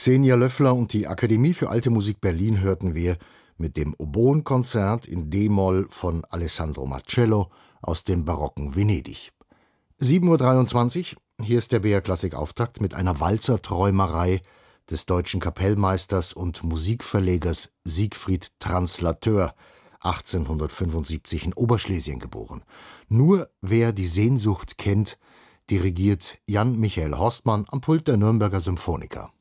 Xenia Löffler und die Akademie für Alte Musik Berlin hörten wir mit dem Oboenkonzert in d-Moll von Alessandro Marcello aus dem barocken Venedig. 7:23 Uhr, hier ist der BR Klassik Auftakt mit einer Walzerträumerei des deutschen Kapellmeisters und Musikverlegers Siegfried Translateur, 1875 in Oberschlesien geboren. Nur wer die Sehnsucht kennt, dirigiert Jan Michael Horstmann am Pult der Nürnberger Symphoniker.